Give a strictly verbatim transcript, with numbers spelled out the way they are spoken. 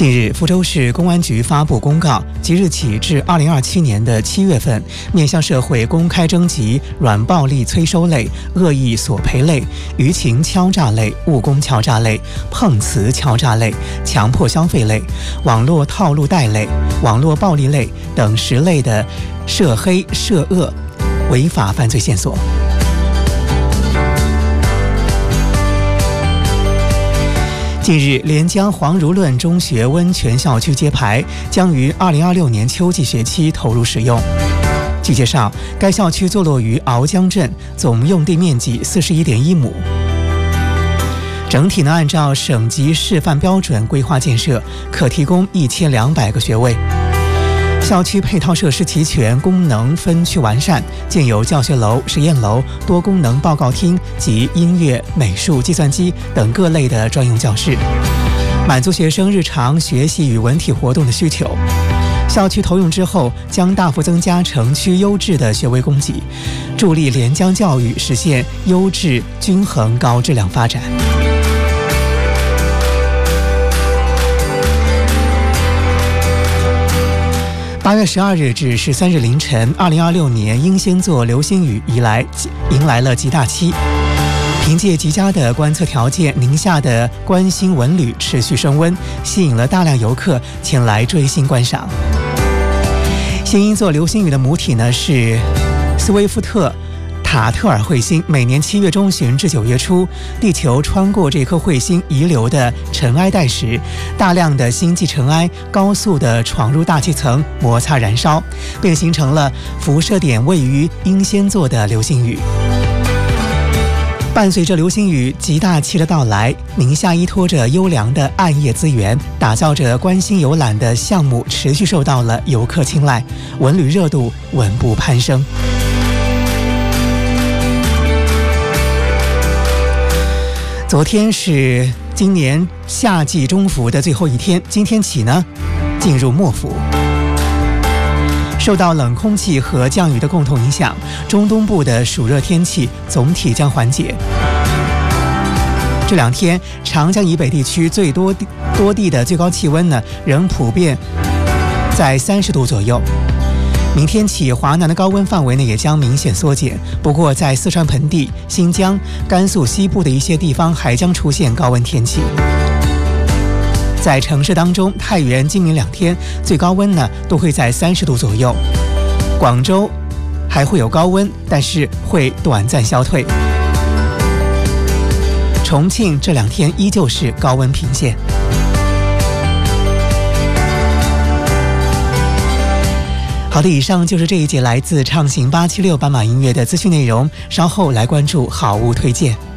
近日，福州市公安局发布公告，即日起至二零二七年的七月份，面向社会公开征集软暴力催收类、恶意索赔类、舆情敲诈类、务工敲诈类、碰瓷敲诈类、强迫消费类、网络套路贷类、网络暴力类等十类的涉黑涉恶违法犯罪线索。近日，连江黄如论中学温泉校区揭牌，将于二零二六年秋季学期投入使用。据介绍，该校区坐落于鳌江镇，总用地面积四十一点一亩。整体呢，按照省级示范标准规划建设，可提供一千两百个学位。校区配套设施齐全，功能分区完善，建有教学楼、实验楼、多功能报告厅及音乐、美术、计算机等各类的专用教室，满足学生日常学习与文体活动的需求。校区投用之后，将大幅增加城区优质的学位供给，助力连江教育实现优质、均衡、高质量发展。八月十二日至十三日凌晨，二零二六年英仙座流星雨以来迎来了极大期。凭借极佳的观测条件，宁夏的观星文旅持续升温，吸引了大量游客前来追星观赏。新英座流星雨的母体呢是斯威夫特塔特尔彗星，每年七月中旬至九月初，地球穿过这颗彗星遗留的尘埃带时，大量的星际尘埃高速地闯入大气层，摩擦燃烧，并形成了辐射点位于英仙座的流星雨。伴随着流星雨极大期的到来，宁夏依托着优良的暗夜资源，打造着观星游览的项目持续受到了游客青睐，文旅热度稳步攀升。昨天是今年夏季中伏的最后一天，今天起呢，进入末伏。受到冷空气和降雨的共同影响，中东部的暑热天气总体将缓解。这两天，长江以北地区最多多地的最高气温呢，仍普遍在三十度左右。明天起，华南的高温范围呢也将明显缩减。不过，在四川盆地、新疆、甘肃西部的一些地方还将出现高温天气。在城市当中，太原、今明两天最高温呢都会在三十度左右。广州还会有高温，但是会短暂消退。重庆这两天依旧是高温频现。好的，以上就是这一节来自畅行八七六斑马音乐的资讯内容，稍后来关注好物推荐。